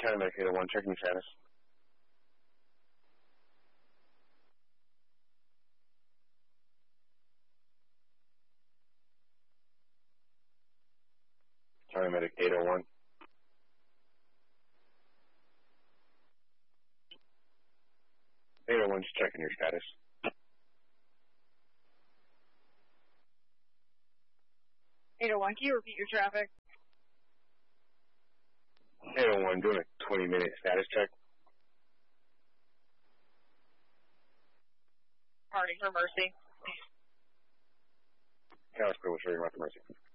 County Medic 801, checking your status. County Medic 801. Just checking your status. 801, can you repeat your traffic? 801, doing a 20-minute status check. Party for Mercy. Dallas Pro, what's your Mercy?